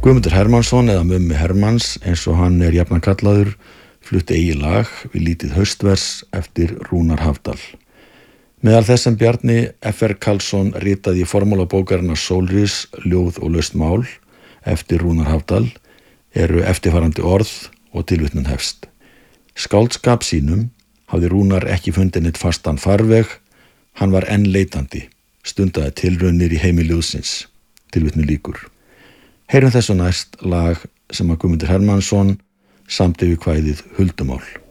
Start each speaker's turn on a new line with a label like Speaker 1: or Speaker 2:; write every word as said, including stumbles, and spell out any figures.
Speaker 1: Guðmundur Hermannsson eða Mummi Hermanns eins og hann er jafnan kallaður flutti eigið lag við lítið haustvers eftir Rúnar Hafdal. Meðal þess sem Bjarni F R Karlsson ritaði í formála bókarinnar Sólris, ljóð og laust mál eftir Rúnar Hafdal eru eftirfarandi orð og tilvitnun hefst. Skáldskap sínum hafði Rúnar ekki fundið neitt fastan farveg, hann var enn leitandi, stundaði tilraunir í heimi ljóðsins, tilvitnun lýkur. Heyrum þessu næst lag sem að Guðmundur Hermannsson samdi við kvæðið Huldumál.